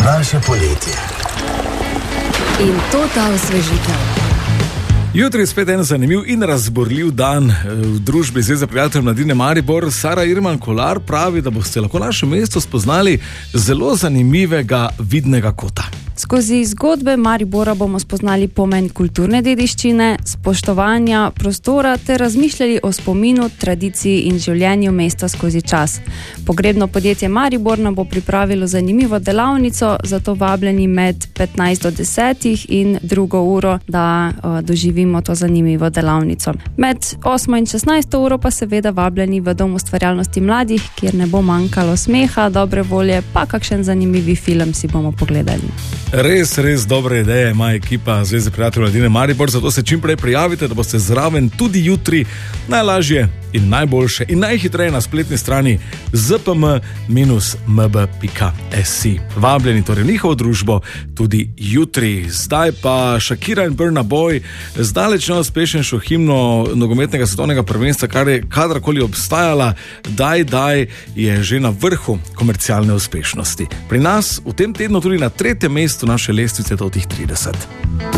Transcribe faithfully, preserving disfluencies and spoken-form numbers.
Naše poletje. In to ta osvežitev. Jutri je spet en zanimiv in razborljiv dan v družbi Zveze prijateljev mladine Maribor. Sara Irman Kolar pravi, da boste lahko naše mesto spoznali zelo zanimivega vidnega kota. Skozi zgodbe Maribora bomo spoznali pomen kulturne dediščine, spoštovanja prostora ter razmišljali o spominu, tradiciji in življenju mesta skozi čas. Pogrebno podjetje Maribor nam bo pripravilo zanimivo delavnico, zato vabljeni med petnajst do deset in drugo uro, da uh, doživimo to zanimivo delavnico. Med osmo in šestnajsto uro pa seveda vabljeni v Dom ustvarjalnosti mladih, kjer ne bo manjkalo smeha, dobre volje, pa kakšen zanimivi film si bomo pogledali. Res, res dobre ideje ima ekipa Zveze prijateljev mladine Maribor, zato se čim prej prijavite, da boste zraven tudi jutri. Najlažje in najboljše in najhitreje na spletni strani z p m minus m b pika s i. Vabljeni torej njihovo družbo tudi jutri. Zdaj pa Shakira in Burna Boy, zdaleč najuspešnejšo himno nogometnega svetovnega prvenstva, kar je kadarkoli obstajala, Daj, daj je že na vrhu komercialne uspešnosti. Pri nas v tem tednu tudi na tretjem mestu naše lestvice do tih trideset.